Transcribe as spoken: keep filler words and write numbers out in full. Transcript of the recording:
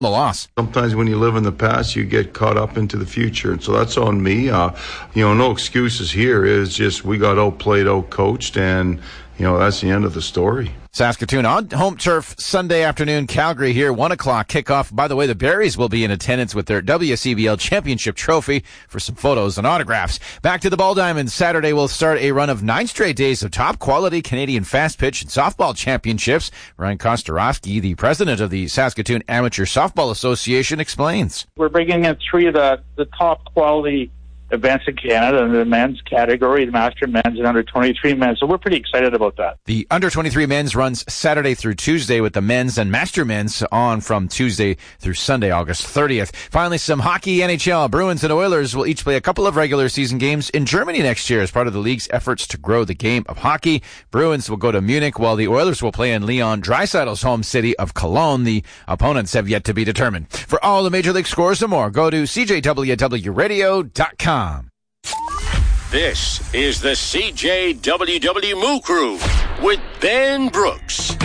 the loss. Sometimes when you live in the past, you get caught up into the future. And so that's on me. Uh, you know, no excuses here. It's just we got outplayed, outcoached, and, you know, that's the end of the story. Saskatoon on home turf Sunday afternoon. Calgary here, one o'clock kickoff. By the way, the Berries will be in attendance with their W C B L championship trophy for some photos and autographs. Back to the Ball Diamonds. Saturday will start a run of nine straight days of top quality Canadian fast pitch and softball championships. Ryan Kostorowski, the president of the Saskatoon Amateur Softball Association, explains. We're bringing in three of the, the top quality events in Canada in the men's category, the master men's and under twenty-three men's. So we're pretty excited about that. The under twenty-three men's runs Saturday through Tuesday, with the men's and master men's on from Tuesday through Sunday, August thirtieth. Finally, some hockey. N H L. Bruins and Oilers will each play a couple of regular season games in Germany next year as part of the league's efforts to grow the game of hockey. Bruins will go to Munich, while the Oilers will play in Leon Draisaitl's home city of Cologne. The opponents have yet to be determined. For all the major league scores and more, go to C J W W radio dot com. This is the C J W W Moo Crew with Ben Brooks.